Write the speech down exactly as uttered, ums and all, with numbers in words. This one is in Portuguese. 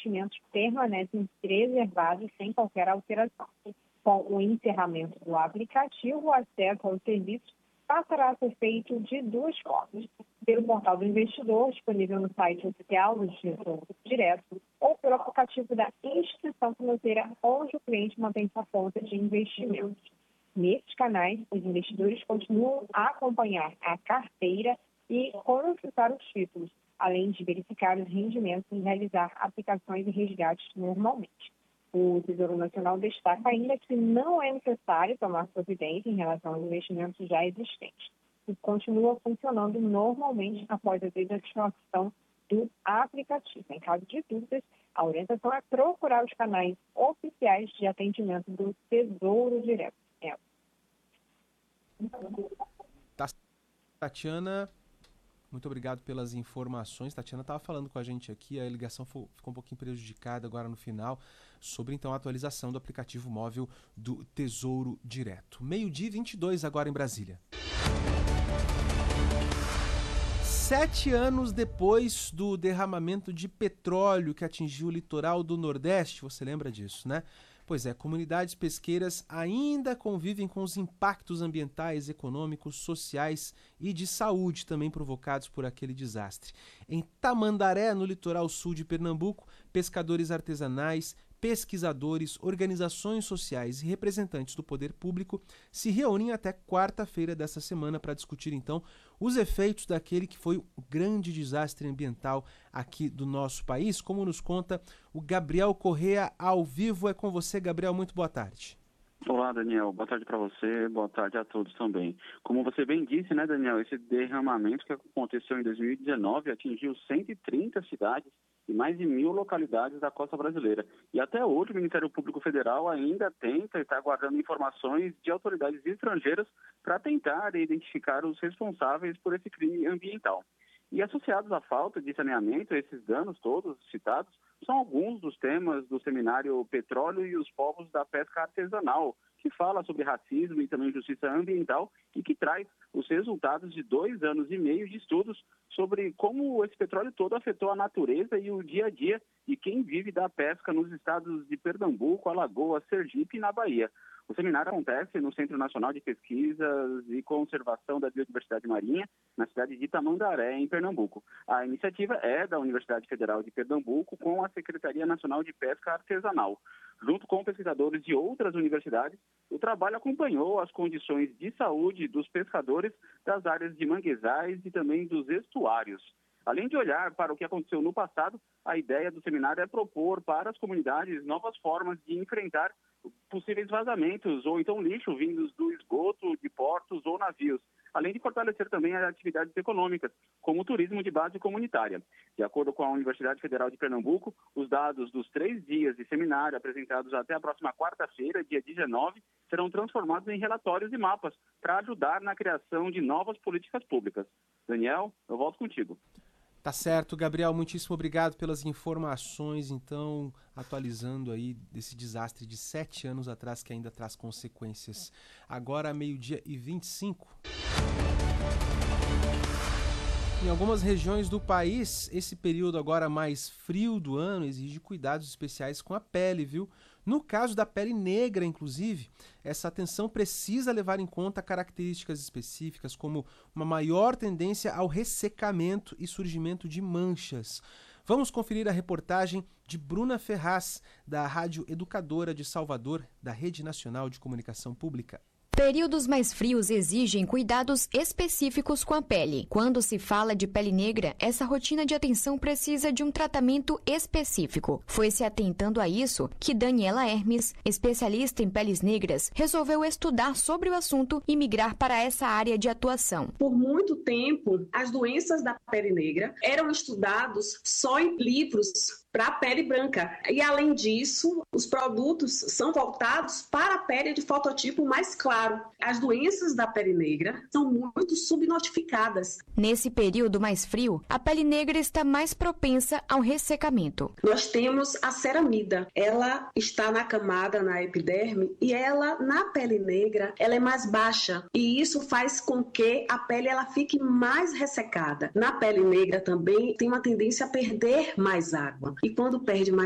investimentos permanecem preservados sem qualquer alteração. Com o encerramento do aplicativo, o acesso ao serviço passará a ser feito de duas formas: pelo portal do investidor, disponível no site oficial do Tesouro Direto, ou pelo aplicativo da instituição financeira onde o cliente mantém sua conta de investimentos. Nesses canais, os investidores continuam a acompanhar a carteira e consultar os títulos, além de verificar os rendimentos e realizar aplicações e resgates normalmente. O Tesouro Nacional destaca ainda que não é necessário tomar providência em relação aos investimentos já existentes e continua funcionando normalmente após a desativação do aplicativo. Em caso de dúvidas, a orientação é procurar os canais oficiais de atendimento do Tesouro Direto. É. Tatiana, muito obrigado pelas informações. Tatiana estava falando com a gente aqui, a ligação ficou um pouquinho prejudicada agora no final, sobre então a atualização do aplicativo móvel do Tesouro Direto. Meio-dia e vinte e dois agora em Brasília. Sete anos depois do derramamento de petróleo que atingiu o litoral do Nordeste, você lembra disso, né? Pois é, comunidades pesqueiras ainda convivem com os impactos ambientais, econômicos, sociais e de saúde também provocados por aquele desastre. Em Tamandaré, no litoral sul de Pernambuco, pescadores artesanais, pesquisadores, organizações sociais e representantes do poder público se reúnem até quarta-feira dessa semana para discutir então os efeitos daquele que foi o grande desastre ambiental aqui do nosso país, como nos conta o Gabriel Correa ao vivo. É com você, Gabriel, muito boa tarde. Olá, Daniel. Boa tarde para você, boa tarde a todos também. Como você bem disse, né, Daniel, esse derramamento que aconteceu em dois mil e dezenove atingiu cento e trinta cidades e mais de mil localidades da costa brasileira. E até hoje o Ministério Público Federal ainda tenta e está aguardando informações de autoridades estrangeiras para tentar identificar os responsáveis por esse crime ambiental. E associados à falta de saneamento, esses danos todos citados, são alguns dos temas do seminário Petróleo e os Povos da Pesca Artesanal, que fala sobre racismo e também justiça ambiental e que traz os resultados de dois anos e meio de estudos sobre como esse petróleo todo afetou a natureza e o dia a dia de quem vive da pesca nos estados de Pernambuco, Alagoas, Sergipe e na Bahia. O seminário acontece no Centro Nacional de Pesquisas e Conservação da Biodiversidade Marinha, na cidade de Tamandaré, em Pernambuco. A iniciativa é da Universidade Federal de Pernambuco com a Secretaria Nacional de Pesca Artesanal. Junto com pesquisadores de outras universidades, o trabalho acompanhou as condições de saúde dos pescadores das áreas de manguezais e também dos estuários. Além de olhar para o que aconteceu no passado, a ideia do seminário é propor para as comunidades novas formas de enfrentar possíveis vazamentos ou então lixo vindos do esgoto, de portos ou navios, além de fortalecer também as atividades econômicas, como o turismo de base comunitária. De acordo com a Universidade Federal de Pernambuco, os dados dos três dias de seminário apresentados até a próxima quarta-feira, dia dezenove, serão transformados em relatórios e mapas para ajudar na criação de novas políticas públicas. Daniel, eu volto contigo. Tá certo, Gabriel, muitíssimo obrigado pelas informações, então, atualizando aí desse desastre de sete anos atrás que ainda traz consequências. Agora, meio-dia e vinte e cinco. Em algumas regiões do país, esse período agora mais frio do ano exige cuidados especiais com a pele, viu? No caso da pele negra, inclusive, essa atenção precisa levar em conta características específicas, como uma maior tendência ao ressecamento e surgimento de manchas. Vamos conferir a reportagem de Bruna Ferraz, da Rádio Educadora de Salvador, da Rede Nacional de Comunicação Pública. Períodos mais frios exigem cuidados específicos com a pele. Quando se fala de pele negra, essa rotina de atenção precisa de um tratamento específico. Foi se atentando a isso que Daniela Hermes, especialista em peles negras, resolveu estudar sobre o assunto e migrar para essa área de atuação. Por muito tempo, as doenças da pele negra eram estudados só em livros para a pele branca. E, além disso, os produtos são voltados para a pele de fototipo mais claro. As doenças da pele negra são muito subnotificadas. Nesse período mais frio, a pele negra está mais propensa ao ressecamento. Nós temos a ceramida. Ela está na camada, na epiderme, e ela, na pele negra, ela é mais baixa. E isso faz com que a pele ela fique mais ressecada. Na pele negra também tem uma tendência a perder mais água. E quando perde mais